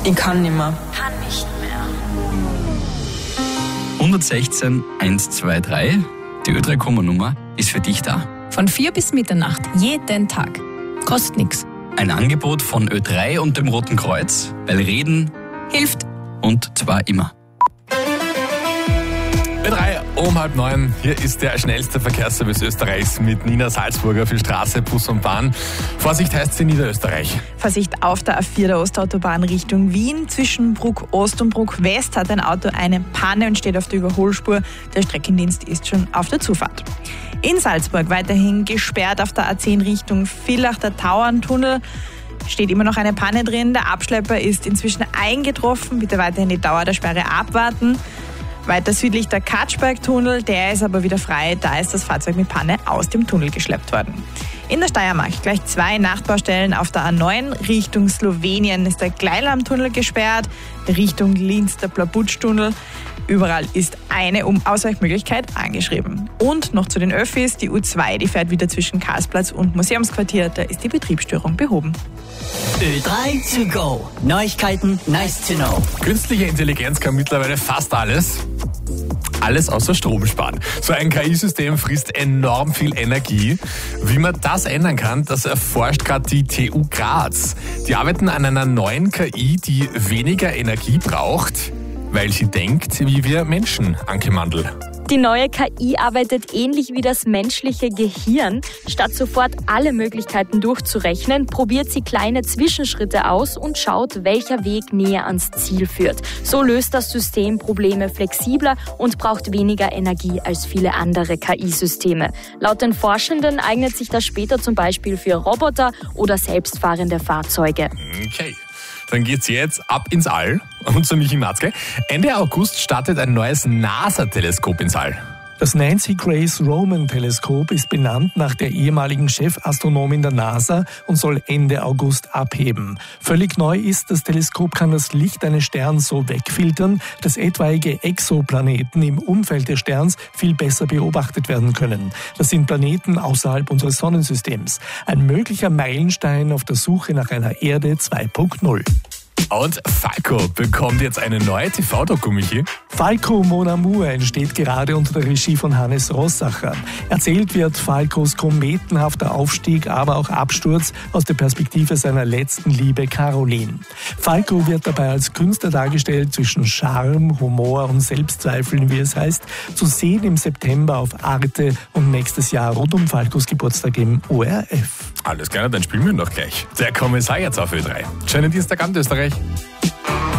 Ich kann nicht mehr. Kann nicht mehr. 116 123, die Ö3-Nummer ist für dich da. Von 4 bis Mitternacht, jeden Tag. Kostet nichts. Ein Angebot von Ö3 und dem Roten Kreuz, weil Reden Hilft. und zwar immer. Ö3 um 8:30. Hier ist der schnellste Verkehrsservice Österreichs mit Nina Salzburger für Straße, Bus und Bahn. Vorsicht heißt es in Niederösterreich. Vorsicht auf der A4 der Ostautobahn Richtung Wien. Zwischen Bruck Ost und Bruck West hat ein Auto eine Panne und steht auf der Überholspur. Der Streckendienst ist schon auf der Zufahrt. In Salzburg weiterhin gesperrt auf der A10 Richtung Villach, der Tauerntunnel. Steht immer noch eine Panne drin. Der Abschlepper ist inzwischen eingetroffen. Bitte weiterhin die Dauer der Sperre abwarten. Weiter südlich der Katschbergtunnel, der ist aber wieder frei. Da ist das Fahrzeug mit Panne aus dem Tunnel geschleppt worden. In der Steiermark gleich 2 Nachtbaustellen auf der A9. Richtung Slowenien ist der Gleilamtunnel gesperrt. Richtung Linz der Plabutschtunnel. Überall ist eine Ausweichmöglichkeit angeschrieben. Und noch zu den Öffis. Die U2, die fährt wieder zwischen Karlsplatz und Museumsquartier. Da ist die Betriebsstörung behoben. Ö3 to go. Neuigkeiten, nice to know. Künstliche Intelligenz kann mittlerweile fast alles. Alles außer Strom sparen. So ein KI-System frisst enorm viel Energie. Wie man das ändern kann, das erforscht gerade die TU Graz. Die arbeiten an einer neuen KI, die weniger Energie braucht, weil sie denkt wie wir Menschen, Anke Mandl. Die neue KI arbeitet ähnlich wie das menschliche Gehirn. Statt sofort alle Möglichkeiten durchzurechnen, probiert sie kleine Zwischenschritte aus und schaut, welcher Weg näher ans Ziel führt. So löst das System Probleme flexibler und braucht weniger Energie als viele andere KI-Systeme. Laut den Forschenden eignet sich das später zum Beispiel für Roboter oder selbstfahrende Fahrzeuge. Okay. Dann geht's jetzt ab ins All und zu Michi Matzke. Ende August startet ein neues NASA-Teleskop ins All. Das Nancy Grace Roman Teleskop ist benannt nach der ehemaligen Chefastronomin der NASA und soll Ende August abheben. Völlig neu ist, das Teleskop kann das Licht eines Sterns so wegfiltern, dass etwaige Exoplaneten im Umfeld des Sterns viel besser beobachtet werden können. Das sind Planeten außerhalb unseres Sonnensystems. Ein möglicher Meilenstein auf der Suche nach einer Erde 2.0. Und Falco bekommt jetzt eine neue TV-Doku, Michi. Falco Mon Amour entsteht gerade unter der Regie von Hannes Rossacher. Erzählt wird Falcos kometenhafter Aufstieg, aber auch Absturz aus der Perspektive seiner letzten Liebe Caroline. Falco wird dabei als Künstler dargestellt zwischen Charme, Humor und Selbstzweifeln, wie es heißt, zu sehen im September auf Arte und nächstes Jahr rund um Falcos Geburtstag im ORF. Alles klar, dann spielen wir noch gleich. Der Kommissar jetzt auf Ö3. Schönen Dienstagabend, Österreich.